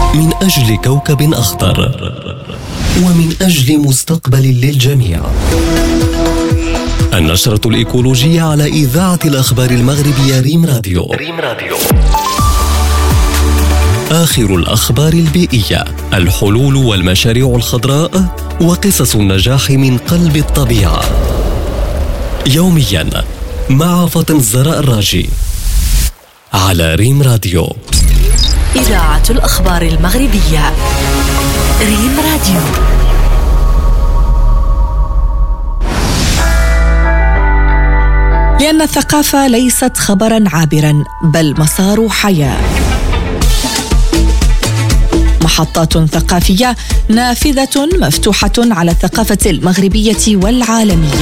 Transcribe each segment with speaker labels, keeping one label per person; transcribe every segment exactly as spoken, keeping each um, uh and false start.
Speaker 1: من أجل كوكب أخضر ومن أجل مستقبل للجميع. النشرة الإيكولوجية على إذاعة الأخبار المغربية ريم راديو. ريم راديو. آخر الأخبار البيئية، الحلول والمشاريع الخضراء وقصص النجاح من قلب الطبيعة. يومياً مع فاطمة الزهراء الراجي على ريم راديو.
Speaker 2: إذاعة الأخبار المغربية ريم راديو. لأن الثقافة ليست خبراً عابراً بل مسار حياة. محطات ثقافية نافذة مفتوحة على الثقافة المغربية والعالمية.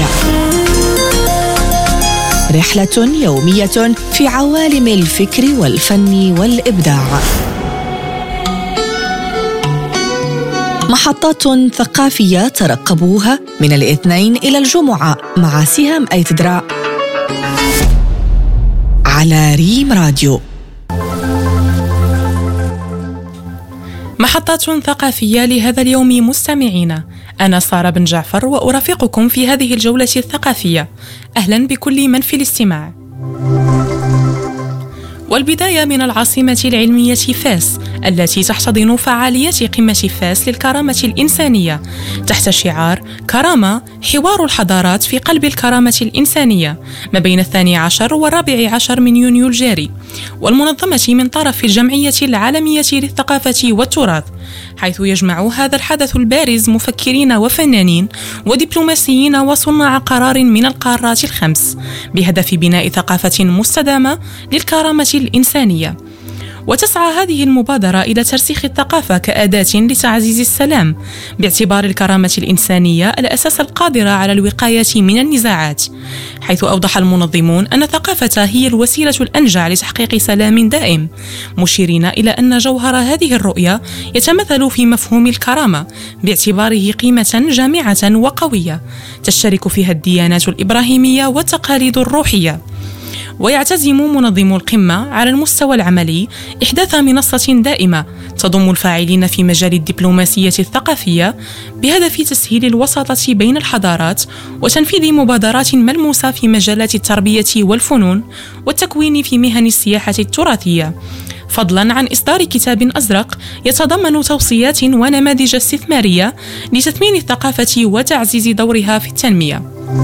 Speaker 2: رحلة يومية في عوالم الفكر والفن والإبداع. محطات ثقافية ترقبوها من الاثنين إلى الجمعة مع سهام أيتدرا على ريم راديو.
Speaker 3: محطات ثقافية لهذا اليوم مستمعينا، أنا سارة بن جعفر وأرافقكم في هذه الجولة الثقافية. أهلا بكل من في الاستماع. والبداية من العاصمة العلمية فاس التي تحتضن فعاليات قمة فاس للكرامة الإنسانية تحت شعار كرامة حوار الحضارات في قلب الكرامة الإنسانية ما بين الثاني عشر والرابع عشر من يونيو الجاري، والمنظمة من طرف الجمعية العالمية للثقافة والتراث، حيث يجمع هذا الحدث البارز مفكرين وفنانين ودبلوماسيين وصناع قرار من القارات الخمس بهدف بناء ثقافة مستدامة للكرامة الإنسانية. وتسعى هذه المبادرة إلى ترسيخ الثقافة كأداة لتعزيز السلام، باعتبار الكرامة الإنسانية الأساس القادر على الوقاية من النزاعات، حيث أوضح المنظمون أن الثقافة هي الوسيلة الأنجع لتحقيق سلام دائم، مشيرين إلى أن جوهر هذه الرؤية يتمثل في مفهوم الكرامة باعتباره قيمة جامعة وقوية تشترك فيها الديانات الإبراهيمية والتقاليد الروحية. ويعتزم منظم القمة على المستوى العملي إحداث منصة دائمة تضم الفاعلين في مجال الدبلوماسية الثقافية بهدف تسهيل الوساطة بين الحضارات وتنفيذ مبادرات ملموسة في مجالات التربية والفنون والتكوين في مهن السياحة التراثية، فضلاً عن إصدار كتاب أزرق يتضمن توصيات ونماذج استثمارية لتثمين الثقافة وتعزيز دورها في التنمية.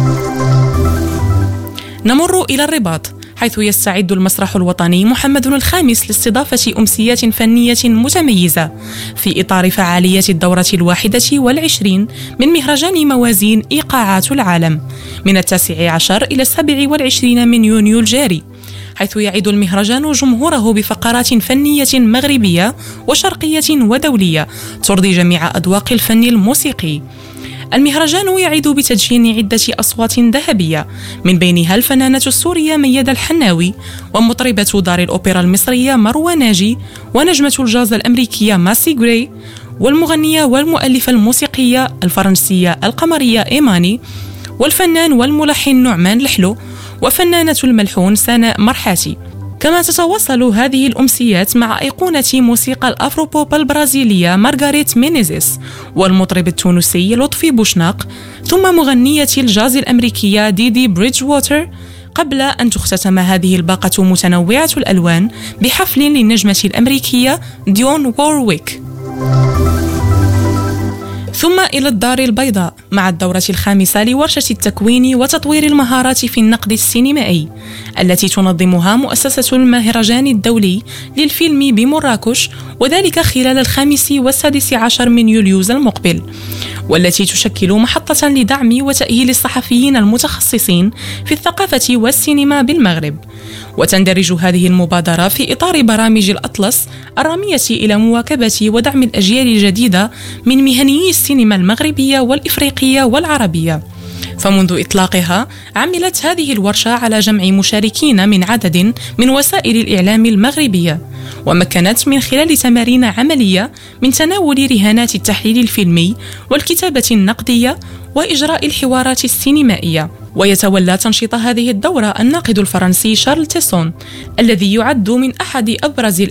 Speaker 3: نمر إلى الرباط، حيث يستعد المسرح الوطني محمد الخامس لاستضافة أمسيات فنية متميزة في إطار فعاليات الدورة الواحدة والعشرين من مهرجان موازين إيقاعات العالم من التاسع عشر إلى السابع والعشرين من يونيو الجاري، حيث يعد المهرجان جمهوره بفقرات فنية مغربية وشرقية ودولية ترضي جميع أذواق الفن الموسيقي. المهرجان يعد بتدشين عدة أصوات ذهبية، من بينها الفنانة السورية ميادة الحناوي، ومطربة دار الأوبرا المصرية مروى ناجي، ونجمة الجاز الأمريكية ماسي غراي، والمغنية والمؤلفة الموسيقية الفرنسية القمرية إيماني، والفنان والملحن نعمان لحلو، وفنانة الملحون سناء مرحاتي. كما تتواصل هذه الأمسيات مع أيقونة موسيقى الأفروبوب البرازيلية مارغاريت مينيزيس، والمطرب التونسي لطفي بوشناق، ثم مغنية الجاز الأمريكية ديدي بريدج ووتر، قبل أن تختتم هذه الباقة متنوعة الألوان بحفل للنجمة الأمريكية ديون وورويك. ثم إلى الدار البيضاء مع الدورة الخامسة لورشة التكوين وتطوير المهارات في النقد السينمائي التي تنظمها مؤسسة المهرجان الدولي للفيلم بمراكش، وذلك خلال الخامس والسادس عشر من يوليوز المقبل، والتي تشكل محطة لدعم وتأهيل الصحفيين المتخصصين في الثقافة والسينما بالمغرب. وتندرج هذه المبادرة في إطار برامج الأطلس الرامية إلى مواكبة ودعم الأجيال الجديدة من مهنيي السينما المغربية والإفريقية والعربية. فمنذ إطلاقها عملت هذه الورشة على جمع مشاركين من عدد من وسائل الإعلام المغربية، ومكنت من خلال تمارين عملية من تناول رهانات التحليل الفيلمي والكتابة النقدية وإجراء الحوارات السينمائية. ويتولى تنشيط هذه الدورة الناقد الفرنسي شارل تيسون الذي يعد من أحد أبرز